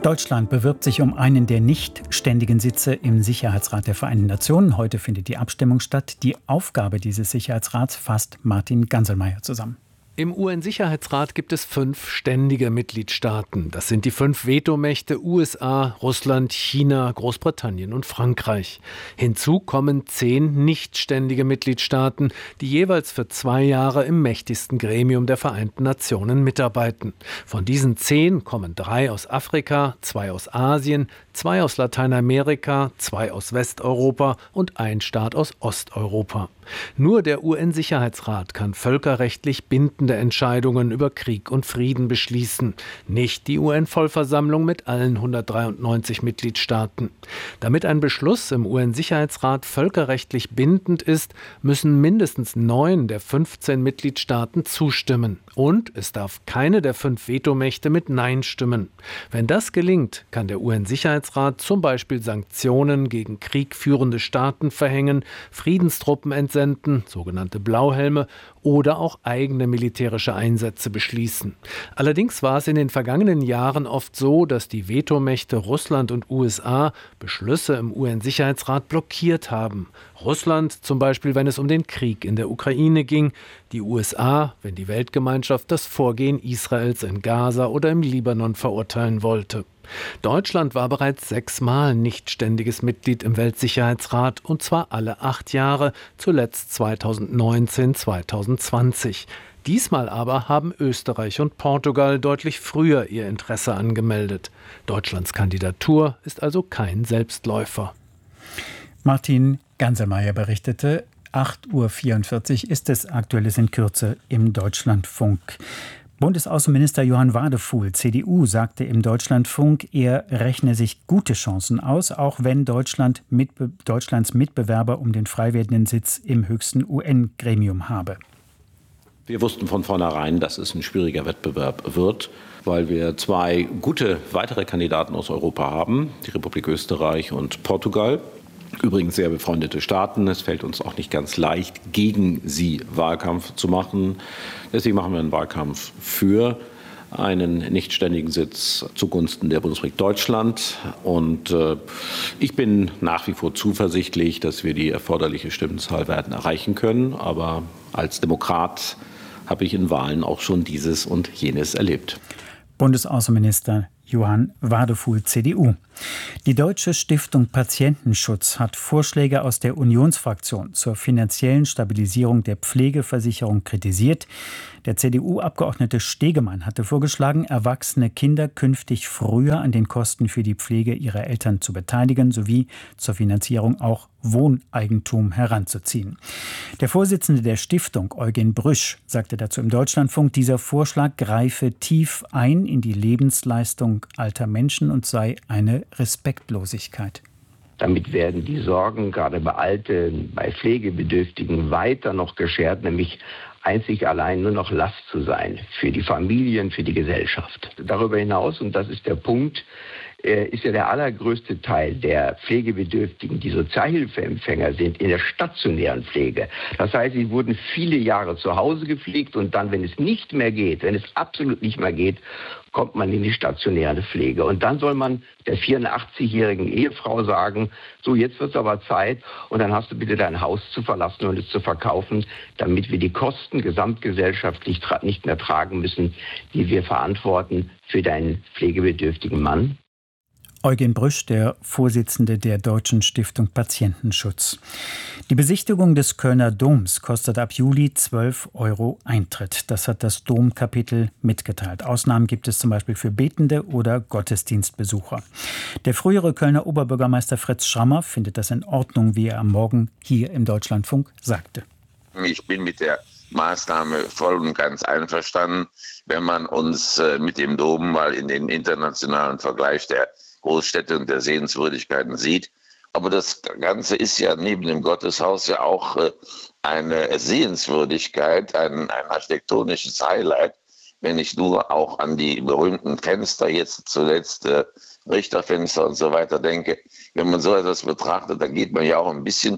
Deutschland bewirbt sich um einen der nicht ständigen Sitze im Sicherheitsrat der Vereinten Nationen. Heute findet die Abstimmung statt. Die Aufgabe dieses Sicherheitsrats fasst Martin Ganselmeier zusammen. Im UN-Sicherheitsrat gibt es 5 ständige Mitgliedstaaten. Das sind die 5 Vetomächte USA, Russland, China, Großbritannien und Frankreich. Hinzu kommen 10 nichtständige Mitgliedstaaten, die jeweils für 2 Jahre im mächtigsten Gremium der Vereinten Nationen mitarbeiten. Von diesen 10 kommen 3 aus Afrika, 2 aus Asien, 2 aus Lateinamerika, 2 aus Westeuropa und ein Staat aus Osteuropa. Nur der UN-Sicherheitsrat kann völkerrechtlich bindende Entscheidungen über Krieg und Frieden beschließen, nicht die UN-Vollversammlung mit allen 193 Mitgliedstaaten. Damit ein Beschluss im UN-Sicherheitsrat völkerrechtlich bindend ist, müssen mindestens 9 der 15 Mitgliedstaaten zustimmen. Und es darf keine der 5 Vetomächte mit Nein stimmen. Wenn das gelingt, kann der UN-Sicherheitsrat zum Beispiel Sanktionen gegen kriegführende Staaten verhängen, Friedenstruppen entsenden, sogenannte Blauhelme, oder auch eigene militärische Einsätze beschließen. Allerdings war es in den vergangenen Jahren oft so, dass die Vetomächte Russland und USA Beschlüsse im UN-Sicherheitsrat blockiert haben. Russland zum Beispiel, wenn es um den Krieg in der Ukraine ging, die USA, wenn die Weltgemeinschaft das Vorgehen Israels in Gaza oder im Libanon verurteilen wollte. Deutschland war bereits 6 Mal nichtständiges Mitglied im Weltsicherheitsrat, und zwar alle 8 Jahre, zuletzt 2019, 2020. Diesmal aber haben Österreich und Portugal deutlich früher ihr Interesse angemeldet. Deutschlands Kandidatur ist also kein Selbstläufer. Martin Ganselmeier berichtete, 8:44 Uhr ist es, Aktuelles in Kürze im Deutschlandfunk. Bundesaußenminister Johann Wadefuhl, CDU, sagte im Deutschlandfunk, er rechne sich gute Chancen aus, auch wenn Deutschlands Mitbewerber um den frei werdenden Sitz im höchsten UN-Gremium habe. Wir wussten von vornherein, dass es ein schwieriger Wettbewerb wird, weil wir 2 gute weitere Kandidaten aus Europa haben, die Republik Österreich und Portugal. Übrigens sehr befreundete Staaten. Es fällt uns auch nicht ganz leicht, gegen sie Wahlkampf zu machen. Deswegen machen wir einen Wahlkampf für einen nichtständigen Sitz zugunsten der Bundesrepublik Deutschland. Und ich bin nach wie vor zuversichtlich, dass wir die erforderliche Stimmenzahl werden erreichen können. Aber als Demokrat habe ich in Wahlen auch schon dieses und jenes erlebt. Bundesaußenminister Johann Wadefuhl, CDU. Die Deutsche Stiftung Patientenschutz hat Vorschläge aus der Unionsfraktion zur finanziellen Stabilisierung der Pflegeversicherung kritisiert. Der CDU-Abgeordnete Stegemann hatte vorgeschlagen, erwachsene Kinder künftig früher an den Kosten für die Pflege ihrer Eltern zu beteiligen, sowie zur Finanzierung auch Wohneigentum heranzuziehen. Der Vorsitzende der Stiftung, Eugen Brüsch, sagte dazu im Deutschlandfunk, dieser Vorschlag greife tief ein in die Lebensleistung alter Menschen und sei eine Respektlosigkeit. Damit werden die Sorgen, gerade bei Alten, bei Pflegebedürftigen, weiter noch geschert, nämlich einzig allein nur noch Last zu sein für die Familien, für die Gesellschaft. Darüber hinaus, und das ist der Punkt, ist ja der allergrößte Teil der Pflegebedürftigen, die Sozialhilfeempfänger sind, in der stationären Pflege. Das heißt, sie wurden viele Jahre zu Hause gepflegt und dann, wenn es nicht mehr geht, wenn es absolut nicht mehr geht, kommt man in die stationäre Pflege. Und dann soll man der 84-jährigen Ehefrau sagen, so jetzt wird es aber Zeit und dann hast du bitte dein Haus zu verlassen und es zu verkaufen, damit wir die Kosten gesamtgesellschaftlich nicht mehr tragen müssen, die wir verantworten für deinen pflegebedürftigen Mann. Eugen Brüsch, der Vorsitzende der Deutschen Stiftung Patientenschutz. Die Besichtigung des Kölner Doms kostet ab Juli 12 € Eintritt. Das hat das Domkapitel mitgeteilt. Ausnahmen gibt es zum Beispiel für Betende oder Gottesdienstbesucher. Der frühere Kölner Oberbürgermeister Fritz Schrammer findet das in Ordnung, wie er am Morgen hier im Deutschlandfunk sagte. Ich bin mit der Maßnahme voll und ganz einverstanden, wenn man uns mit dem Dom mal in den internationalen Vergleich der Großstädte und der Sehenswürdigkeiten sieht. Aber das Ganze ist ja neben dem Gotteshaus ja auch eine Sehenswürdigkeit, ein architektonisches Highlight, wenn ich nur auch an die berühmten Fenster, jetzt zuletzt Richterfenster und so weiter denke. Wenn man so etwas betrachtet, dann geht man ja auch ein bisschen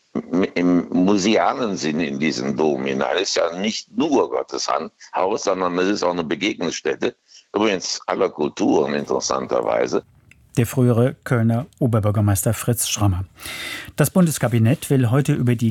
im musealen Sinn in diesen Dom hinein. Es ist ja nicht nur Gottes Haus, sondern es ist auch eine Begegnungsstätte. übrigens aller Kulturen interessanterweise. Der frühere Kölner Oberbürgermeister Fritz Schrammer. Das Bundeskabinett will heute über die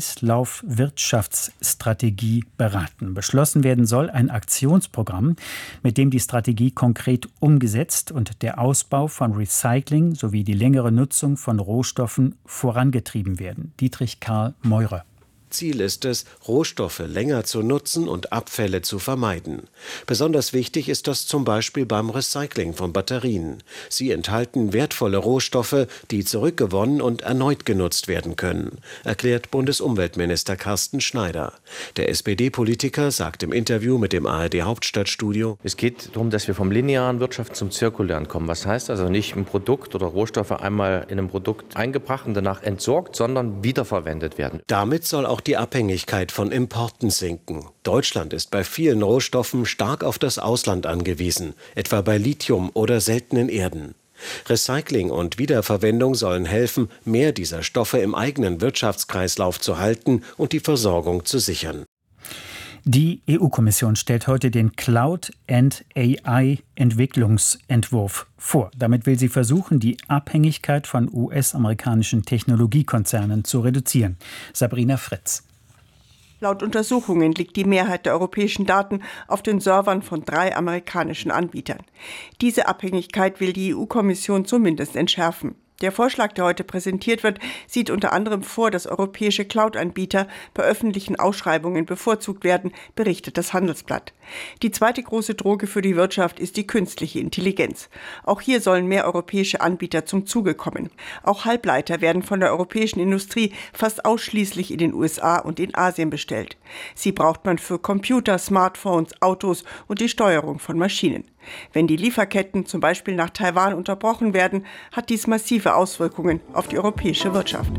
Kreislaufwirtschaftsstrategie beraten. Beschlossen werden soll ein Aktionsprogramm, mit dem die Strategie konkret umgesetzt und der Ausbau von Recycling sowie die längere Nutzung von Rohstoffen vorangetrieben werden. Dietrich Karl Meurer. Ziel ist es, Rohstoffe länger zu nutzen und Abfälle zu vermeiden. Besonders wichtig ist das zum Beispiel beim Recycling von Batterien. Sie enthalten wertvolle Rohstoffe, die zurückgewonnen und erneut genutzt werden können, erklärt Bundesumweltminister Carsten Schneider. Der SPD-Politiker sagt im Interview mit dem ARD-Hauptstadtstudio: Es geht darum, dass wir vom linearen Wirtschaft zum zirkulären kommen. Was heißt also nicht ein Produkt oder Rohstoffe einmal in einem Produkt eingebracht und danach entsorgt, sondern wiederverwendet werden. Damit soll auch die Abhängigkeit von Importen sinken. Deutschland ist bei vielen Rohstoffen stark auf das Ausland angewiesen, etwa bei Lithium oder seltenen Erden. Recycling und Wiederverwendung sollen helfen, mehr dieser Stoffe im eigenen Wirtschaftskreislauf zu halten und die Versorgung zu sichern. Die EU-Kommission stellt heute den Cloud and AI-Entwicklungsentwurf vor. Damit will sie versuchen, die Abhängigkeit von US-amerikanischen Technologiekonzernen zu reduzieren. Sabrina Fritz. Laut Untersuchungen liegt die Mehrheit der europäischen Daten auf den Servern von 3 amerikanischen Anbietern. Diese Abhängigkeit will die EU-Kommission zumindest entschärfen. Der Vorschlag, der heute präsentiert wird, sieht unter anderem vor, dass europäische Cloud-Anbieter bei öffentlichen Ausschreibungen bevorzugt werden, berichtet das Handelsblatt. Die zweite große Droge für die Wirtschaft ist die künstliche Intelligenz. Auch hier sollen mehr europäische Anbieter zum Zuge kommen. Auch Halbleiter werden von der europäischen Industrie fast ausschließlich in den USA und in Asien bestellt. Sie braucht man für Computer, Smartphones, Autos und die Steuerung von Maschinen. Wenn die Lieferketten zum Beispiel nach Taiwan unterbrochen werden, hat dies massive Auswirkungen auf die europäische Wirtschaft.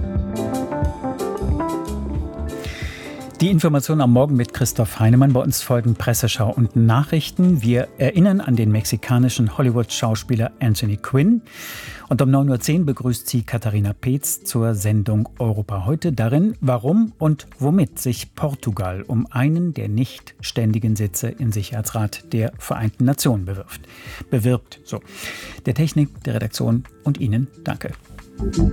Die Information am Morgen mit Christoph Heinemann. Bei uns folgen Presseschau und Nachrichten. Wir erinnern an den mexikanischen Hollywood-Schauspieler Anthony Quinn. Und um 9.10 Uhr begrüßt sie Katharina Peetz zur Sendung Europa heute. Darin, warum und womit sich Portugal um einen der nicht ständigen Sitze im Sicherheitsrat der Vereinten Nationen bewirbt. So, der Technik, der Redaktion und Ihnen danke.